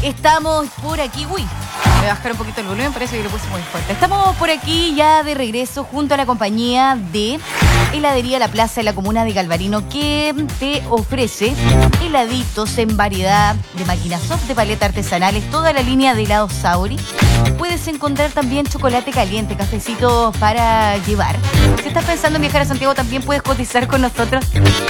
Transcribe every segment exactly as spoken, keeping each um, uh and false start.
estamos por aquí. Uy, voy a bajar un poquito el volumen, parece que lo puse muy fuerte. Estamos por aquí ya de regreso junto a la compañía de Heladería La Plaza de la comuna de Galvarino, que te ofrece heladitos en variedad de máquinas soft, de paletas artesanales, toda la línea de helados Sauri. Puedes encontrar también chocolate caliente, cafecito para llevar. Si estás pensando en viajar a Santiago, también puedes cotizar con nosotros,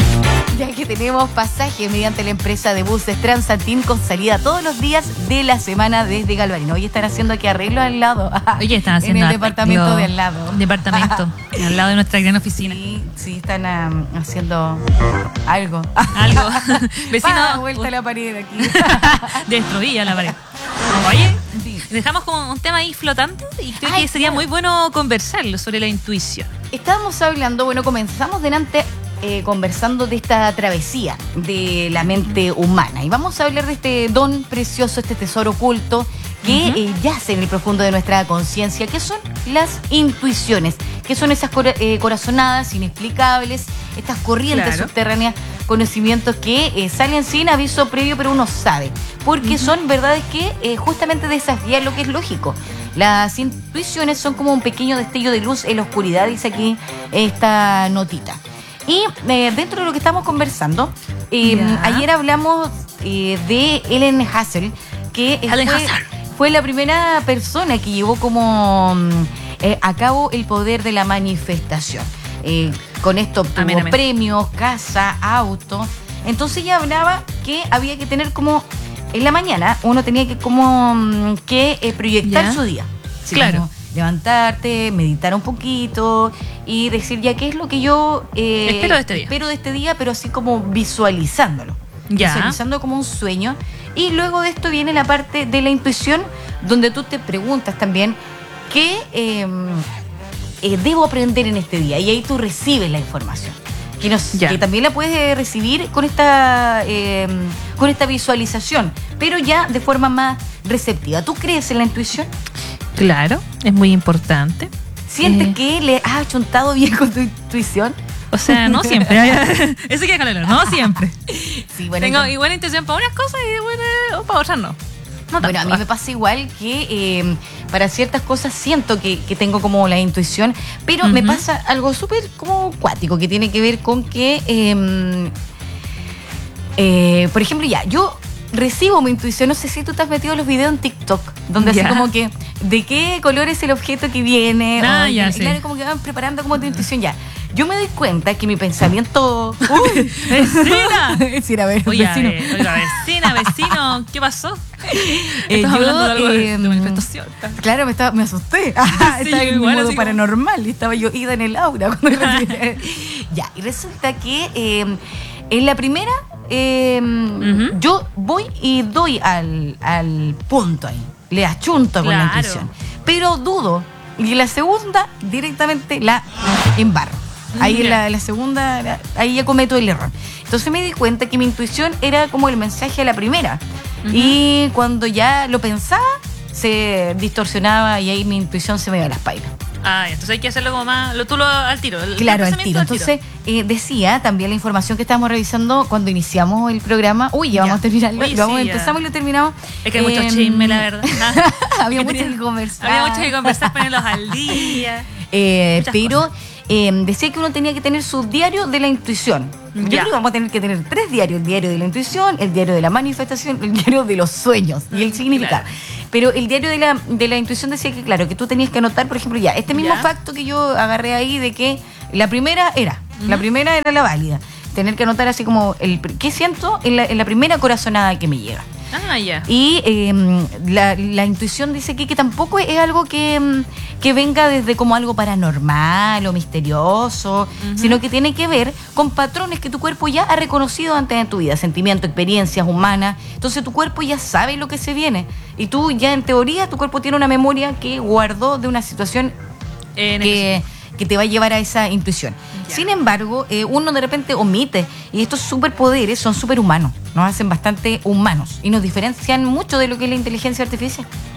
ya que tenemos pasajes mediante la empresa de buses Transantín con salida todos los días de la semana desde Galvarino. Hoy están haciendo aquí arreglo al lado. Oye, están haciendo en el departamento de al lado. Departamento, al lado de nuestra gran oficina. Sí, sí, están um, haciendo algo. Algo. Vecino. Pa, vuelta a la pared aquí. Destruía la pared. Oye, Sí. dejamos como un tema ahí flotante y creo Ay, que sería claro. muy bueno conversarlo sobre la intuición. Estábamos hablando, bueno, comenzamos delante eh, conversando de esta travesía de la mente humana. Y vamos a hablar de este don precioso, este tesoro oculto que Uh-huh. eh, yace en el profundo de nuestra conciencia, que son las intuiciones, que son esas cora- eh, corazonadas inexplicables, estas corrientes Claro. subterráneas, conocimientos que eh, salen sin aviso previo, pero uno sabe, porque Uh-huh. son verdades que eh, justamente desafían lo que es lógico. Las intuiciones son como un pequeño destello de luz en la oscuridad, dice aquí esta notita. Y eh, dentro de lo que estamos conversando, eh, Ya. ayer hablamos eh, de Ellen Hassel, que eh, Ellen fue, Hassel. fue la primera persona que llevó como mm, eh, a cabo el poder de la manifestación. Eh, con esto obtuvo Amén, amén. premios, casa, auto. Entonces ella hablaba que había que tener como, en la mañana, uno tenía que como mm, que eh, proyectar Ya. su día. Así Claro. como levantarte, meditar un poquito y decir ya qué es lo que yo eh, Espero de este día. espero de este día, pero así como visualizándolo. Ya. Visualizando como un sueño. Y luego de esto viene la parte de la intuición, donde tú te preguntas también qué eh, eh, debo aprender en este día. Y ahí tú recibes la información. Que, nos, Ya. que también la puedes eh, recibir con esta, eh, con esta visualización, pero ya de forma más receptiva. ¿Tú crees en la intuición? Claro, es muy importante. ¿Sientes Eh. que le has achuntado bien con tu intuición? O sea, no siempre. Eso queda claro, no siempre. Sí, bueno, Tengo entonces- igual intención para unas cosas y buena, para otras no. No Bueno, a tanto. mí me pasa igual que eh, para ciertas cosas siento que, que tengo como la intuición, pero me Ujú. pasa algo súper como cuático que tiene que ver con que, eh, eh, por ejemplo, ya, yo recibo mi intuición, no sé si tú te has metido en los videos en TikTok, donde Ya. así como que, ¿de qué color es el objeto que viene? Ah, O, ya, y sí. claro, como que van preparando como tu intuición ya. Yo me doy cuenta que mi pensamiento... ¡Uy! ¡Vecina! Sí, a ver, Oiga, vecino. eh, oiga, vecina, vecino, ¿qué pasó? Eh, Estás yo, hablando de algo de, eh, de manifestación. Claro, me, estaba, me asusté. Estaba en igual, modo así como- paranormal. Estaba yo ida en el aura. Cuando ya, y resulta que eh, en la primera eh, Ujú. yo voy y doy al, al punto ahí. Le achunto con la Claro. intuición. Pero dudo. Y la segunda directamente la embarro. Ahí en Ya. la, la segunda, la- ahí ya cometo el error. Entonces me di cuenta que mi intuición era como el mensaje a la primera. Ujú. Y cuando ya lo pensaba, se distorsionaba y ahí mi intuición se me iba a las pailas. Ah, ya, entonces hay que hacerlo como más. Lo, tú lo al tiro. El Claro, al pensamiento tiro. Entonces, eh, decía también la información que estábamos revisando cuando iniciamos el programa. Uy, ya Ya. vamos a terminarlo. Oye, Lo vamos- sí, ya. empezamos y lo terminamos. Es que hay mucho Em, chisme, la verdad. Había Que mucho tenía- que conversar. Había mucho que conversar, ponerlos al día. Eh, Muchas pero eh, decía que uno tenía que tener su diario de la intuición. Yo Ya. creo que vamos a tener que tener tres diarios: el diario de la intuición, el diario de la manifestación, el diario de los sueños y el significado. Claro. Pero el diario de la, de la intuición decía que, claro, que tú tenías que anotar, por ejemplo, ya, este mismo Ya. facto que yo agarré ahí de que la primera era, la primera era la válida. Tener que anotar así como, el ¿qué siento en la, en la primera corazonada que me llega? Ah, ya. Y eh, la, la intuición dice que, que tampoco es algo que, mm, que venga desde como algo paranormal o misterioso, Ujú. sino que tiene que ver con patrones que tu cuerpo ya ha reconocido antes en tu vida, sentimientos, experiencias humanas. Entonces tu cuerpo ya sabe lo que se viene. Y tú ya en teoría, tu cuerpo tiene una memoria que guardó de una situación En que, que te va a llevar a esa intuición. Ya. Sin embargo, eh, uno de repente omite, y estos superpoderes son superhumanos, nos hacen bastante humanos y nos diferencian mucho de lo que es la inteligencia artificial.